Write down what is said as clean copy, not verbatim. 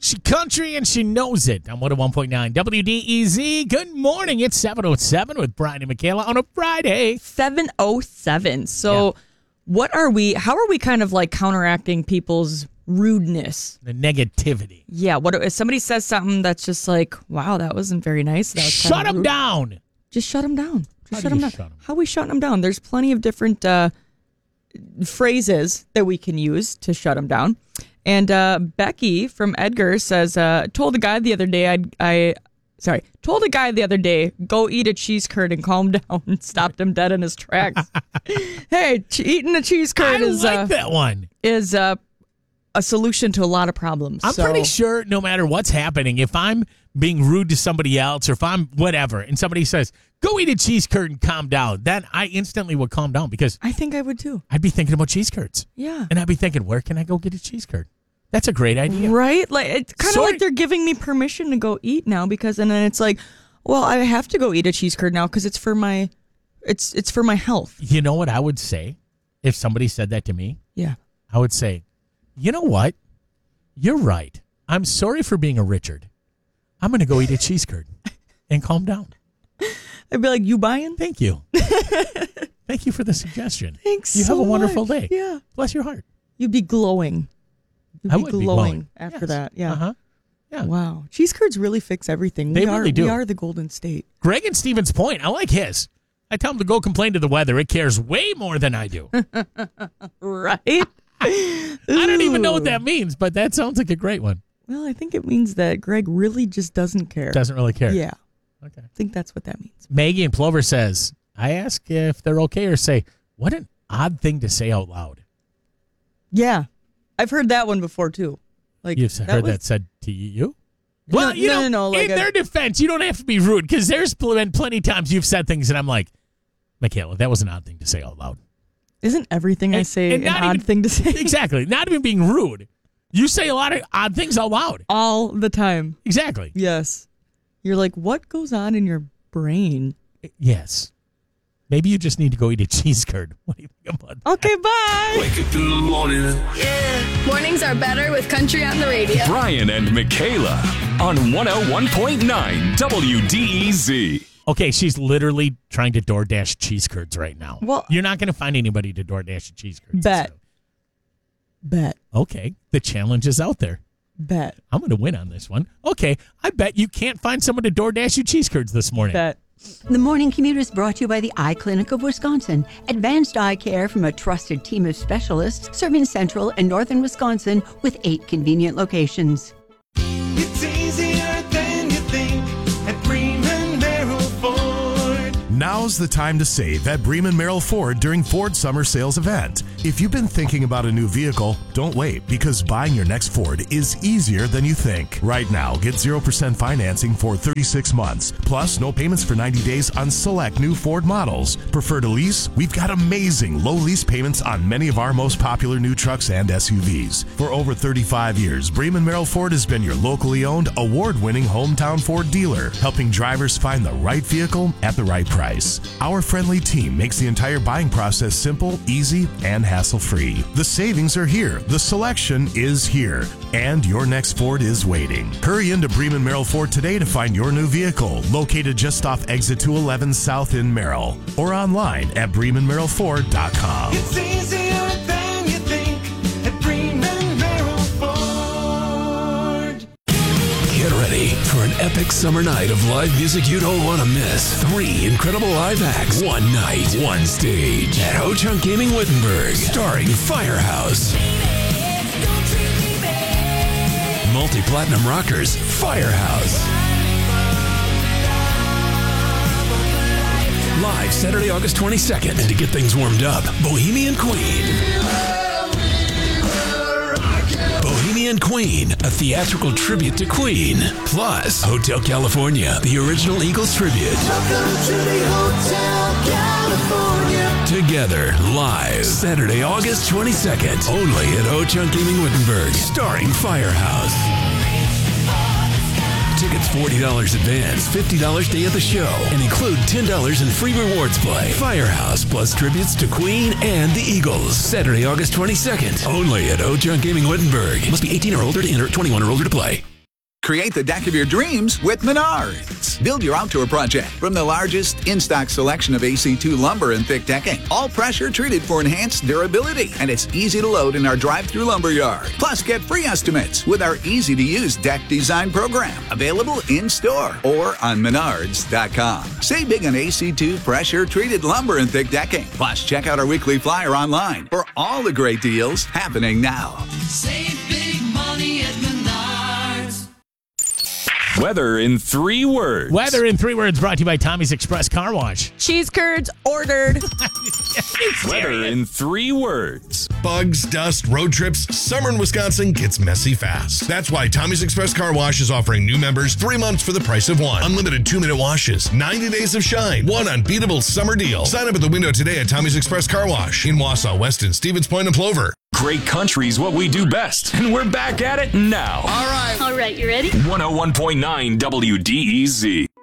She country and she knows it on 101.9 WDEZ. Good morning. It's 7:07 with Brian and Michaela on a Friday. 7:07. So how are we kind of like counteracting people's rudeness? The negativity. Yeah. What if somebody says something that's just like, wow, that wasn't very nice. That was Shut them down. Just shut them down. How Shut do them you down. shut 'em? How are we shutting them down? There's plenty of different phrases that we can use to shut them down. And Becky from Edgar says, told a guy the other day, go eat a cheese curd and calm down, and stopped him dead in his tracks. Hey, eating a cheese curd that one. is a solution to a lot of problems. I'm pretty sure no matter what's happening, if I'm being rude to somebody else or if I'm whatever, and somebody says, go eat a cheese curd and calm down, then I instantly would calm down because I think I would too. I'd be thinking about cheese curds. Yeah. And I'd be thinking, where can I go get a cheese curd? That's a great idea. Right? Like it's kind of like they're giving me permission to go eat now and then it's like, well, I have to go eat a cheese curd now because it's for my health. You know what I would say if somebody said that to me? Yeah. I would say, you know what? You're right. I'm sorry for being a Richard. I'm going to go eat a cheese curd and calm down. I'd be like, you buying? Thank you. Thank you for the suggestion. Thanks. You have so a wonderful much. day. Yeah. Bless your heart. You'd be glowing. I would be glowing after that. Yeah. Uh-huh. Yeah. Wow. Cheese curds really fix everything. They really do. We are the Golden State. Greg and Stevens Point. I like his. I tell him to go complain to the weather. It cares way more than I do. Right? I don't even know what that means, but that sounds like a great one. Well, I think it means that Greg really just doesn't care. Doesn't really care. Yeah. Okay. I think that's what that means. Maggie in Plover says, I ask if they're okay or say, what an odd thing to say out loud. Yeah. I've heard that one before, too. Like You've heard that said to you? Well, no. Like in their defense, you don't have to be rude because there's been plenty of times you've said things and I'm like, Michaela, that was an odd thing to say out loud. Isn't everything I say an odd thing to say? Exactly. Not even being rude. You say a lot of odd things out loud. All the time. Exactly. Yes. You're like, what goes on in your brain? Yes. Maybe you just need to go eat a cheese curd. What do you think about that? Okay, bye. Wake up in the morning. Yeah. Mornings are better with country on the radio. Brian and Michaela on 101.9 WDEZ. Okay, she's literally trying to DoorDash cheese curds right now. Well, you're not going to find anybody to DoorDash cheese curds. Bet. Okay, the challenge is out there. Bet. I'm going to win on this one. Okay, I bet you can't find someone to DoorDash you cheese curds this morning. Bet. The Morning Commute is brought to you by the Eye Clinic of Wisconsin. Advanced eye care from a trusted team of specialists serving central and northern Wisconsin with 8 convenient locations. It's easier than you think at Bremen Merrill Ford. Now's the time to save at Bremen Merrill Ford during Ford Summer Sales Event. If you've been thinking about a new vehicle, don't wait because buying your next Ford is easier than you think. Right now, get 0% financing for 36 months, plus no payments for 90 days on select new Ford models. Prefer to lease? We've got amazing low lease payments on many of our most popular new trucks and SUVs. For over 35 years, Bremen Merrill Ford has been your locally owned, award-winning hometown Ford dealer, helping drivers find the right vehicle at the right price. Our friendly team makes the entire buying process simple, easy, and hassle-free. The savings are here, the selection is here, and your next Ford is waiting. Hurry into Bremen Merrill Ford today to find your new vehicle, located just off Exit 211 South in Merrill, or online at BremenMerrillFord.com. It's easier than you think at Bremen Merrill Ford. Get ready for an epic summer night of live music you don't want to miss. 3 incredible live acts, 1 night, 1 stage at Ho-Chunk Gaming Wittenberg, starring Firehouse. Multi-platinum rockers, Firehouse. Live Saturday, August 22nd. And to get things warmed up, Bohemian Queen. Bohemian Queen, a theatrical tribute to Queen. Plus, Hotel California, the original Eagles tribute. Welcome to the Hotel California. Together, live, Saturday, August 22nd. Only at Ho-Chunk Gaming Wittenberg, starring Firehouse. Tickets $40 advance, $50 day of the show, and include $10 in free rewards play. Firehouse plus tributes to Queen and the Eagles. Saturday, August 22nd. Only at Ho-Chunk Gaming Wittenberg. Must be 18 or older to enter, 21 or older to play. Create the deck of your dreams with Menards. Build your outdoor project from the largest in-stock selection of AC2 lumber and thick decking. All pressure treated for enhanced durability. And it's easy to load in our drive-through lumber yard. Plus, get free estimates with our easy-to-use deck design program. Available in-store or on Menards.com. Save big on AC2 pressure-treated lumber and thick decking. Plus, check out our weekly flyer online for all the great deals happening now. Save big money at Menards. Weather in 3 words. Weather in 3 words brought to you by Tommy's Express Car Wash. Cheese curds ordered. Weather in 3 words. Bugs, dust, road trips, summer in Wisconsin gets messy fast. That's why Tommy's Express Car Wash is offering new members 3 months for the price of 1. Unlimited 2-minute washes, 90 days of shine, one unbeatable summer deal. Sign up at the window today at Tommy's Express Car Wash in Wausau, Weston, Stevens Point, and Plover. Great country's what we do best, and we're back at it now. All right, you ready? 101.9 WDEZ.